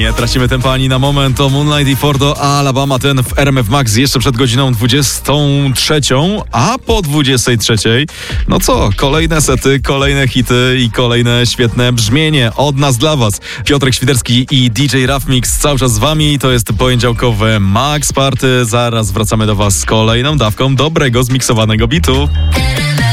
Nie tracimy tempa ani na moment. O Moonlight i Fordo Alabama, ten w RMF Max jeszcze przed godziną 23, a po 23, no co, kolejne sety, kolejne hity i kolejne świetne brzmienie od nas dla was. Piotrek Świderski i DJ Rough Mix cały czas z wami. To jest poniedziałkowe Max Party. Zaraz wracamy do was z kolejną dawką dobrego, zmiksowanego bitu.